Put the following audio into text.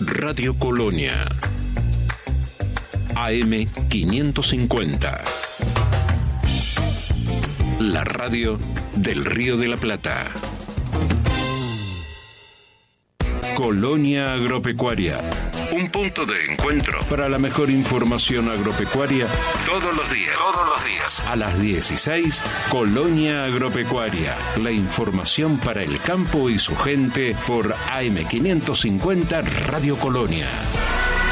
Radio Colonia. AM 550. La radio del Río de la Plata. Colonia Agropecuaria. Un punto de encuentro para la mejor información agropecuaria todos los días. A las 16, Colonia Agropecuaria. La información para el campo y su gente por AM 550 Radio Colonia.